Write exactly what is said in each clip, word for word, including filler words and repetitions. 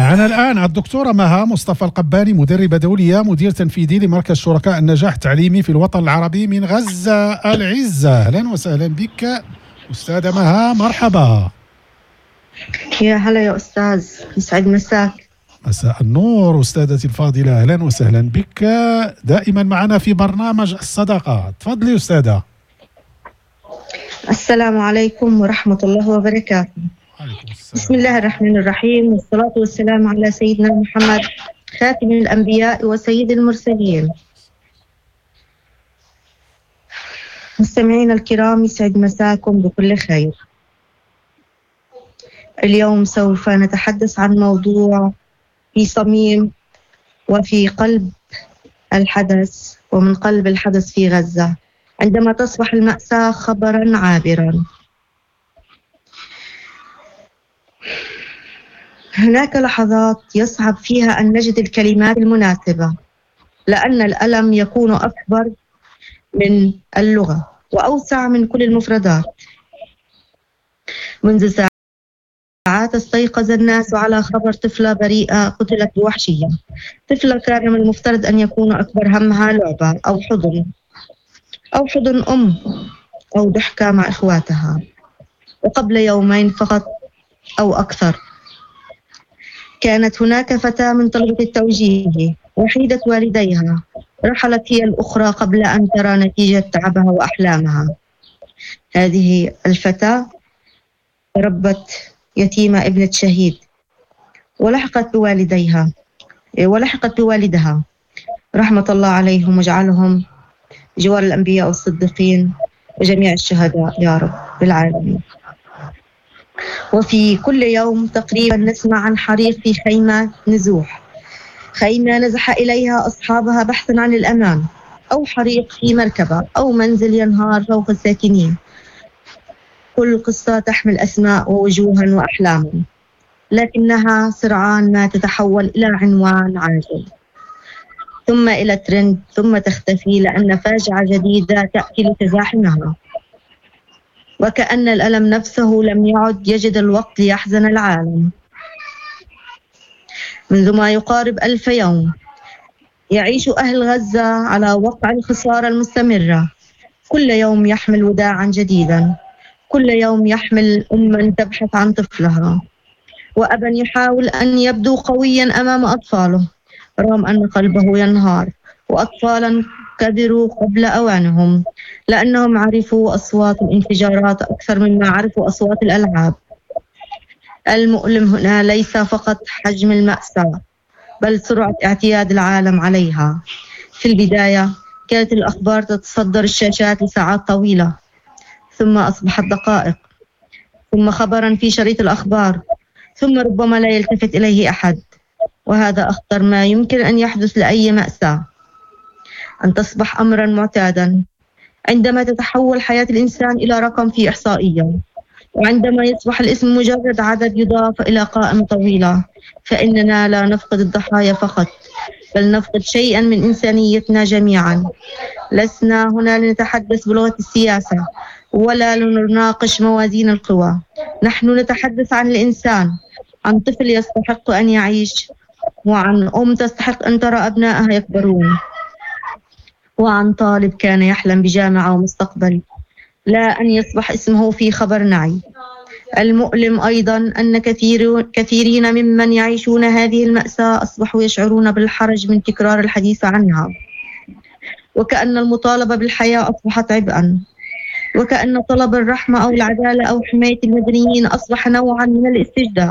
معنا الآن الدكتورة مها مصطفى القباني، مدربة دولية، مدير تنفيذي لمركز شركاء النجاح التعليمي في الوطن العربي من غزة العزة. أهلا وسهلا بك أستاذة مها، مرحبا. يا هلا يا أستاذ، يسعد مساك. مساء النور أستاذتي الفاضلة، أهلا وسهلا بك دائما معنا في برنامج الصداقة. تفضلي أستاذة. السلام عليكم ورحمة الله وبركاته. بسم الله الرحمن الرحيم، والصلاة والسلام على سيدنا محمد خاتم الأنبياء وسيد المرسلين. مستمعينا الكرام، يسعد مساكم بكل خير. اليوم سوف نتحدث عن موضوع في صميم وفي قلب الحدث ومن قلب الحدث في غزة، عندما تصبح المأساة خبرا عابرا. هناك لحظات يصعب فيها أن نجد الكلمات المناسبة، لأن الألم يكون أكبر من اللغة وأوسع من كل المفردات. منذ ساعات استيقظ الناس على خبر طفلة بريئة قتلت بوحشية. طفلة كان من المفترض أن يكون أكبر همها لعبة أو حضن أو حضن أم أو ضحكة مع إخواتها. وقبل يومين فقط أو أكثر كانت هناك فتاة من طلبة التوجيه وحيدة والديها، رحلت هي الأخرى قبل أن ترى نتيجة تعبها وأحلامها. هذه الفتاة ربت يتيمة ابنة شهيد، ولحقت بوالديها ولحقت بوالدها رحمة الله عليهم واجعلهم جوار الأنبياء والصديقين وجميع الشهداء يا رب العالمين. وفي كل يوم تقريبا نسمع عن حريق في خيمة نزوح، خيمة نزح إليها أصحابها بحثا عن الأمان، أو حريق في مركبة أو منزل ينهار فوق الساكنين. كل قصة تحمل أسماء ووجوها وأحلاما، لكنها سرعان ما تتحول إلى عنوان عاجل، ثم إلى ترند، ثم تختفي لأن فاجعة جديدة تأتي لتزاحمها. وكأن الألم نفسه لم يعد يجد الوقت ليحزن العالم. منذ ما يقارب ألف يوم يعيش أهل غزة على وقع الخسارة المستمرة. كل يوم يحمل وداعا جديدا، كل يوم يحمل أما تبحث عن طفلها، وأبا يحاول أن يبدو قويا أمام أطفاله رغم أن قلبه ينهار، وأطفالا كبروا قبل أوانهم لأنهم عرفوا أصوات الانفجارات أكثر مما عرفوا أصوات الألعاب. المؤلم هنا ليس فقط حجم المأساة، بل سرعة اعتياد العالم عليها. في البداية كانت الأخبار تتصدر الشاشات لساعات طويلة، ثم أصبحت دقائق، ثم خبرا في شريط الأخبار، ثم ربما لا يلتفت إليه أحد. وهذا أخطر ما يمكن أن يحدث لأي مأساة، أن تصبح أمرا معتادا. عندما تتحول حياة الإنسان إلى رقم في إحصائية، وعندما يصبح الاسم مجرد عدد يضاف إلى قائمة طويلة، فإننا لا نفقد الضحايا فقط، بل نفقد شيئا من إنسانيتنا جميعا. لسنا هنا لنتحدث بلغة السياسة ولا لنناقش موازين القوى. نحن نتحدث عن الإنسان، عن طفل يستحق أن يعيش، وعن أم تستحق أن ترى أبنائها يكبرون، وعن طالب كان يحلم بجامعة ومستقبل، لا أن يصبح اسمه في خبر نعي. المؤلم أيضا أن كثير كثيرين ممن يعيشون هذه المأساة أصبحوا يشعرون بالحرج من تكرار الحديث عنها، وكأن المطالبة بالحياة أصبحت عبئا، وكأن طلب الرحمة أو العدالة أو حماية المدنيين أصبح نوعا من الاستجداء.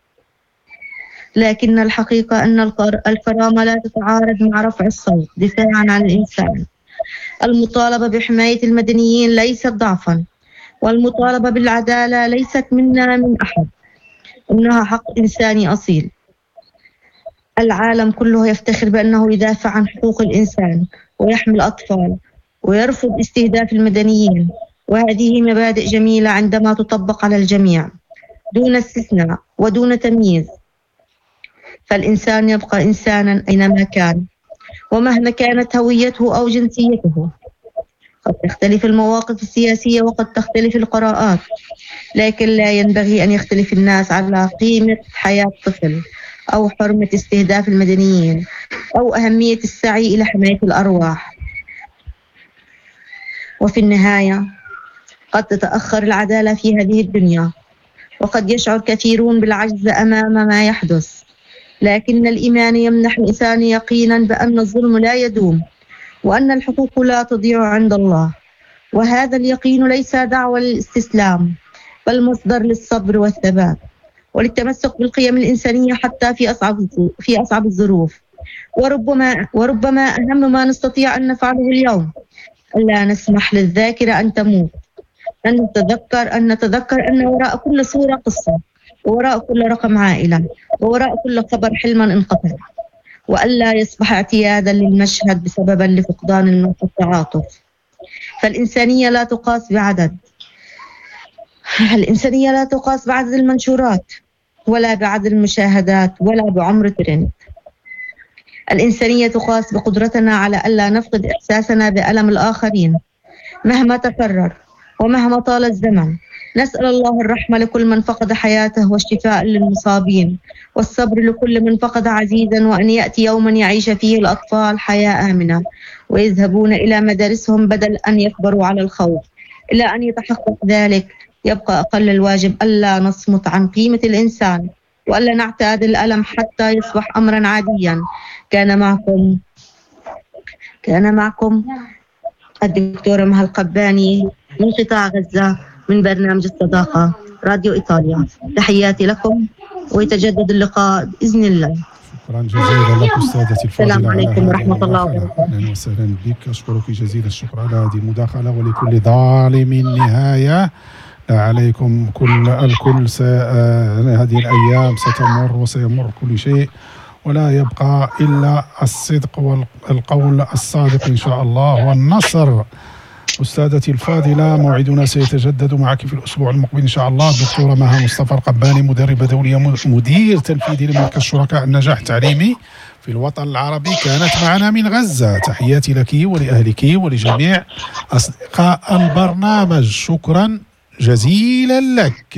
لكن الحقيقة أن الكرامة لا تتعارض مع رفع الصوت دفاعا عن الإنسان. المطالبة بحماية المدنيين ليست ضعفا، والمطالبة بالعدالة ليست منا من أحد، إنها حق إنساني أصيل. العالم كله يفتخر بأنه يدافع عن حقوق الإنسان ويحمي الأطفال ويرفض استهداف المدنيين، وهذه مبادئ جميلة عندما تطبق على الجميع دون استثناء ودون تمييز. فالإنسان يبقى إنسانا أينما كان ومهما كانت هويته أو جنسيته. قد تختلف المواقف السياسية وقد تختلف القراءات، لكن لا ينبغي أن يختلف الناس على قيمة حياة طفل أو حرمة استهداف المدنيين أو أهمية السعي إلى حماية الأرواح. وفي النهاية قد تتأخر العدالة في هذه الدنيا، وقد يشعر كثيرون بالعجز أمام ما يحدث، لكن الإيمان يمنح الإنسان يقينا بأن الظلم لا يدوم، وأن الحقوق لا تضيع عند الله. وهذا اليقين ليس دعوة للاستسلام، بل مصدر للصبر والثبات وللتمسك بالقيم الإنسانية حتى في أصعب في أصعب الظروف. وربما وربما أهم ما نستطيع أن نفعله اليوم ألا نسمح للذاكرة أن تموت، أن نتذكر أن نتذكر أن وراء كل صورة قصة، ووراء كل رقم عائلة، ووراء كل خبر حلما انقطع، وألا يصبح اعتيادا للمشهد بسببا لفقدان التعاطف. فالإنسانية لا تقاس بعدد الإنسانية لا تقاس بعدد المنشورات، ولا بعدد المشاهدات، ولا بعمر ترند. الإنسانية تقاس بقدرتنا على ألا نفقد إحساسنا بألم الآخرين مهما تكرر ومهما طال الزمن. نسأل الله الرحمة لكل من فقد حياته، والشفاء للمصابين، والصبر لكل من فقد عزيزا، وأن يأتي يوما يعيش فيه الأطفال حياة آمنة ويذهبون إلى مدارسهم بدل أن يكبروا على الخوف. إلى أن يتحقق ذلك يبقى أقل الواجب ألا نصمت عن قيمة الإنسان، وألا نعتاد الألم حتى يصبح أمرا عاديا. كان معكم كان معكم الدكتورة مها القباني من قطاع غزة، من برنامج الصداقة راديو إيطاليا. تحياتي لكم، ويتجدد اللقاء بإذن الله. شكرا جزيلا لك أستاذتي الفاضلة. السلام عليكم ورحمة الله وبركاته. أهلا وسهلا بك، أشكرك جزيل الشكر على هذه المداخلة. ولكل ظالم نهاية، لا عليكم كل الكل س... هذه الأيام ستمر وسيمر كل شيء، ولا يبقى إلا الصدق والقول الصادق إن شاء الله والنصر. أستاذتي الفاضلة، موعدنا سيتجدد معك في الأسبوع المقبل إن شاء الله. الدكتورة مها مصطفى القباني، مدربة دولية، مدير تنفيذي لمركز شركاء النجاح التعليمي في الوطن العربي، كانت معنا من غزة. تحياتي لك ولأهلك ولجميع أصدقاء البرنامج. شكرا جزيلا لك.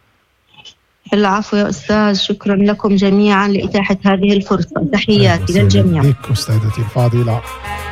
العفو يا أستاذ، شكرا لكم جميعا لإتاحة هذه الفرصة. تحياتي للجميع. بك أستاذتي الفاضلة.